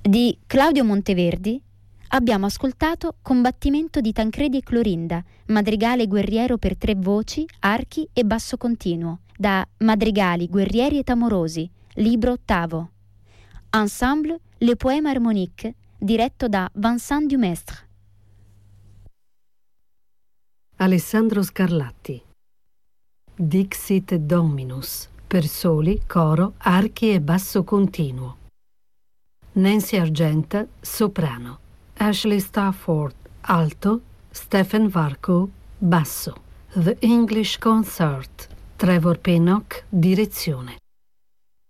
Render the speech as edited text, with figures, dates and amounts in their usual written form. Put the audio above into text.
Di Claudio Monteverdi abbiamo ascoltato Combattimento di Tancredi e Clorinda, madrigale guerriero per 3 voci, archi e basso continuo, da Madrigali, guerrieri et amorosi, libro 8. Ensemble Le Poème Harmonique, diretto da Vincent Dumestre. Alessandro Scarlatti. Dixit Dominus, per soli, coro, archi e basso continuo. Nancy Argenta, soprano. Ashley Stafford, alto. Stephen Varco, basso. The English Concert. Trevor Pinnock, direzione.